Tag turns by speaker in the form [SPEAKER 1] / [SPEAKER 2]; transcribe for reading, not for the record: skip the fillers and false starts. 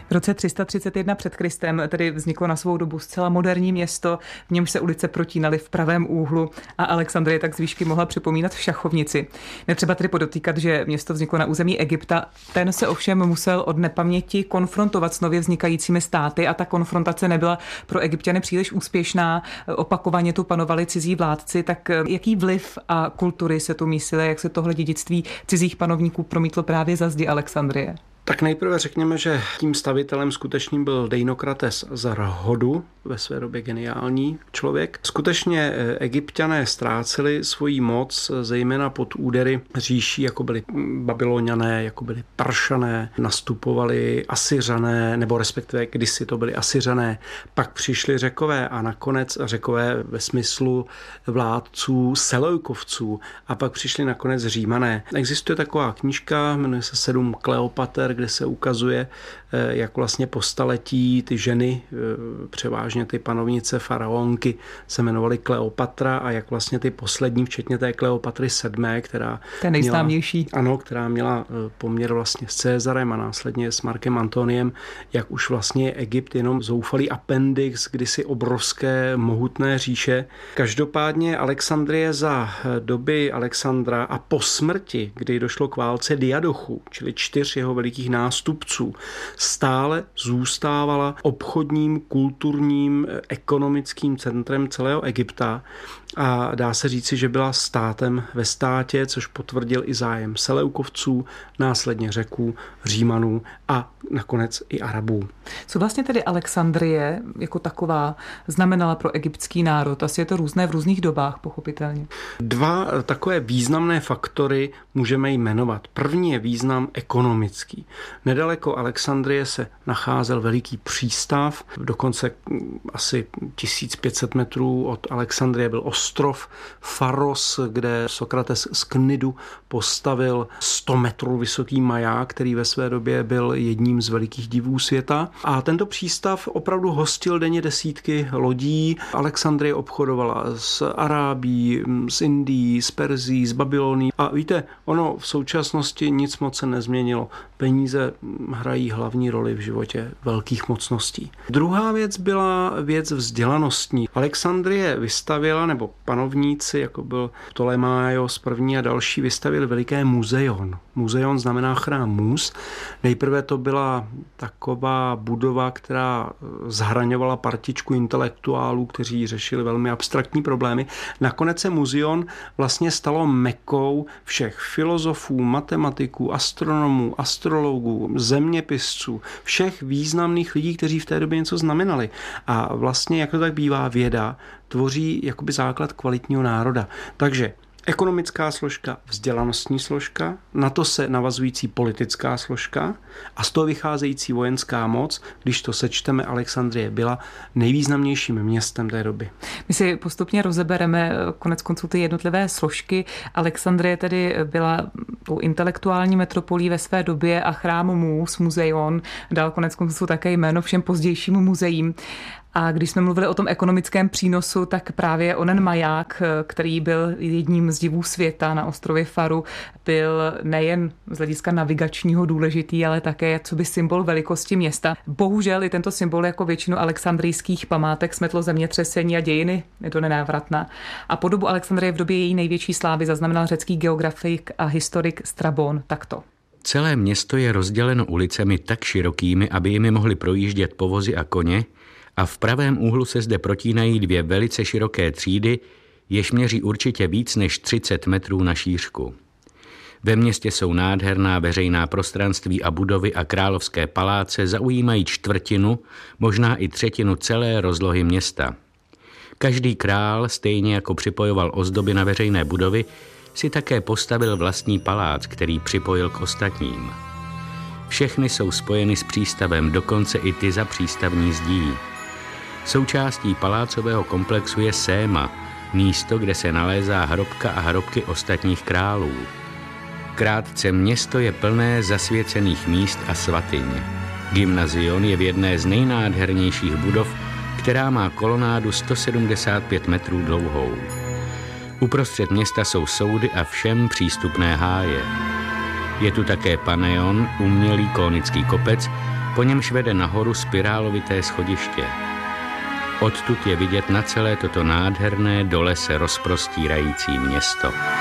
[SPEAKER 1] V roce 331 před Kristem tedy vzniklo na svou dobu zcela moderní město, v němž se ulice protínaly v pravém úhlu a Alexandrie tak z výšky mohla připomínat šachovnici. Netřeba tedy podotýkat, že město vzniklo na území Egypta. Ten se ovšem musel od nepaměti konfrontovat s nově vznikajícími státy a ta konfrontace nebyla pro Egypťany příliš úspěšná. Opakovaně tu panovali cizí vládci, tak jaký vliv a kultury se tu mísily, jak se tohle dědictví cizích panovníků promítlo právě za zdi Alexandrie?
[SPEAKER 2] Tak nejprve řekněme, že tím stavitelem skutečným byl Deinokrates z Rhodu, ve své době geniální člověk. Skutečně Egypťané ztráceli svoji moc, zejména pod údery říší, jako byli Babyloniané, jako byli Peršané, nastupovali Asyřané, nebo respektive kdysi to byli Asyřané, pak přišli Řekové a nakonec Řekové ve smyslu vládců Seleukovců a pak přišli nakonec Římané. Existuje taková knížka, jmenuje se 7 Kleopater, kde se ukazuje, jak vlastně po staletí ty ženy, převážně ty panovnice faraonky, se jmenovaly Kleopatra a jak vlastně ty poslední, včetně té Kleopatry VII, která
[SPEAKER 1] nejznámější.
[SPEAKER 2] Ano, která měla poměr vlastně s Cezarem a následně s Markem Antoniem, jak už vlastně je Egypt jenom zoufalý appendix kdysi obrovské mohutné říše. Každopádně Alexandrie za doby Alexandra a po smrti, kdy došlo k válce Diadochů, čili 4 jeho velikých nástupců, stále zůstávala obchodním, kulturním, ekonomickým centrem celého Egypta a dá se říci, že byla státem ve státě, což potvrdil i zájem Seleukovců, následně Řeků, Římanů a nakonec i Arabů.
[SPEAKER 1] Co vlastně tedy Alexandrie jako taková znamenala pro egyptský národ? Asi je to různé v různých dobách, pochopitelně. 2
[SPEAKER 2] takové významné faktory můžeme jmenovat. První je význam ekonomický. Nedaleko Alexandrie se nacházel veliký přístav, dokonce asi 1500 metrů od Alexandrie byl ostrov Faros, kde Sokrates z Knidu postavil 100 metrů vysoký maják, který ve své době byl jedním z velikých divů světa. A tento přístav opravdu hostil denně desítky lodí. Alexandrie obchodovala s Arábií, s Indií, s Perzií, s Babylonií. A víte, ono v současnosti nic moc se nezměnilo. Peníze hrají hlavní roli v životě velkých mocností. Druhá věc byla věc vzdělanostní. Alexandrie vystavěla, nebo panovníci, jako byl Ptolemaios I a další, vystavili veliké muzeon. Muzeon znamená chrám mus. Nejprve to byla taková budova, která zhraňovala partičku intelektuálů, kteří řešili velmi abstraktní problémy. Nakonec se muzeon vlastně stalo mekou všech filozofů, matematiků, astronomů, astrologů, zeměpisců, všech významných lidí, kteří v té době něco znamenali. A vlastně, jak to tak bývá, věda tvoří jakoby základ kvalitního národa. Takže ekonomická složka, vzdělanostní složka, na to se navazující politická složka a z toho vycházející vojenská moc, když to sečteme, Alexandrie byla nejvýznamnějším městem té doby.
[SPEAKER 1] My si postupně rozebereme konec konců ty jednotlivé složky. Alexandrie tedy byla tou intelektuální metropolí ve své době a chrám Mus, muzeon, dal konec konců také jméno všem pozdějším muzeím. A když jsme mluvili o tom ekonomickém přínosu, tak právě onen maják, který byl jedním z divů světa na ostrově Faru, byl nejen z hlediska navigačního důležitý, ale také coby symbol velikosti města. Bohužel i tento symbol jako většinu alexandrijských památek smetlo zemětřesení a dějiny je to nenávratná. A podobu Alexandrie v době její největší slávy zaznamenal řecký geografik a historik Strabon takto.
[SPEAKER 3] Celé město je rozděleno ulicemi tak širokými, aby jimi mohly projíždět povozy a koně, a v pravém úhlu se zde protínají 2 velice široké třídy, jež měří určitě víc než 30 metrů na šířku. Ve městě jsou nádherná veřejná prostranství a budovy a královské paláce zaujímají 1/4, možná i 1/3 celé rozlohy města. Každý král, stejně jako připojoval ozdoby na veřejné budovy, si také postavil vlastní palác, který připojil k ostatním. Všechny jsou spojeny s přístavem, dokonce i ty za přístavní zdí. Součástí palácového komplexu je séma, místo, kde se nalézá hrobka a hrobky ostatních králů. Krátce město je plné zasvěcených míst a svatyň. Gymnazion je v jedné z nejnádhernějších budov, která má kolonádu 175 metrů dlouhou. Uprostřed města jsou soudy a všem přístupné háje. Je tu také Paneon, umělý kónický kopec, po němž vede nahoru spirálovité schodiště. Odtud je vidět na celé toto nádherné, dole se rozprostírající město.